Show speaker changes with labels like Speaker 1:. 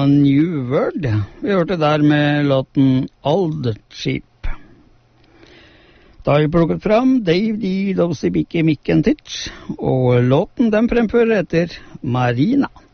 Speaker 1: New World. Vi hørte der med låten Old Sheep. Da har vi plukket fram Dave D. Dosey Bicky Mickentitch, og låten den fremfører etter Marina.